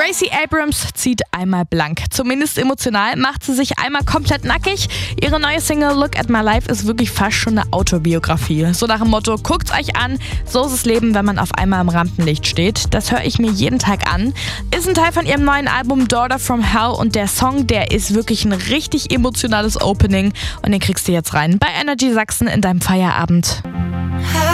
Gracie Abrams zieht einmal blank. Zumindest emotional macht sie sich einmal komplett nackig. Ihre neue Single Look at My Life ist wirklich fast schon eine Autobiografie. So nach dem Motto, guckt's euch an, so ist das Leben, wenn man auf einmal im Rampenlicht steht. Das höre ich mir jeden Tag an. Ist ein Teil von ihrem neuen Album Daughter from Hell und der Song, der ist wirklich ein richtig emotionales Opening und den kriegst du jetzt rein bei Energy Sachsen in deinem Feierabend.